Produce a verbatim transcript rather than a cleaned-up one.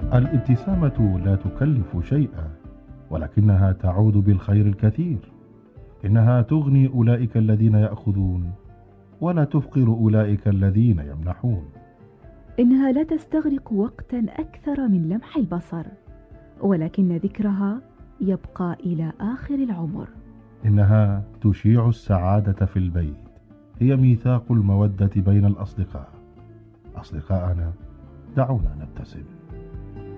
الابتسامة لا تكلف شيئا، ولكنها تعود بالخير الكثير. إنها تغني أولئك الذين يأخذون، ولا تفقر أولئك الذين يمنحون. إنها لا تستغرق وقتا أكثر من لمح البصر، ولكن ذكرها يبقى إلى آخر العمر. إنها تشيع السعادة في البيت، هي ميثاق المودة بين الأصدقاء. أصدقاءنا، دعونا نبتسم.